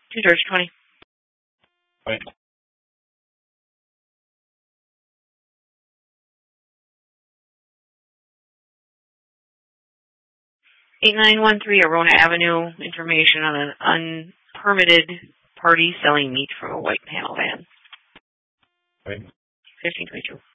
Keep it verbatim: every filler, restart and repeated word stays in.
Two George twenty. Right. eight nine one three Arona Avenue, information on an unpermitted party selling meat from a white panel van. Right. fifteen twenty-two.